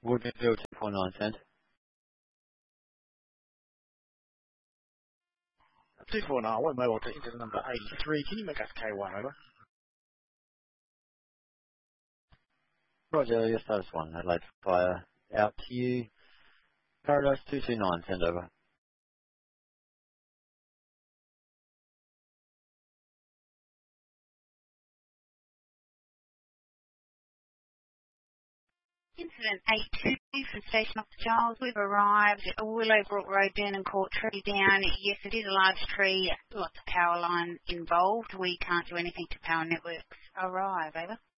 Woodville 249 cent. 249, one mobile to incident number 83. Can you make us K1 over? Roger, your status 1, Adelaide Fire out to you. Paradise 229, send over. Incident 82 from Station Officer Giles. We've arrived at Willowbrook Road, Vernon Court, tree down. Yes, it is a large tree, lots of power line involved. We can't do anything to power networks. Arrive, over.